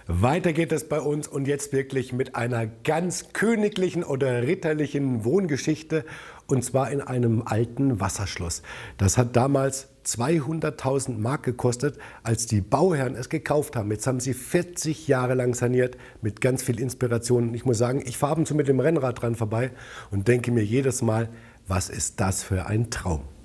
Weiter geht es bei uns und jetzt wirklich mit einer ganz königlichen oder ritterlichen Wohngeschichte und zwar in einem alten Wasserschloss. Das hat damals 200.000 Mark gekostet, als die Bauherren es gekauft haben. Jetzt haben sie 40 Jahre lang saniert mit ganz viel Inspiration. Ich muss sagen, ich fahre ab und zu mit dem Rennrad dran vorbei und denke mir jedes Mal, was ist das für ein Traum?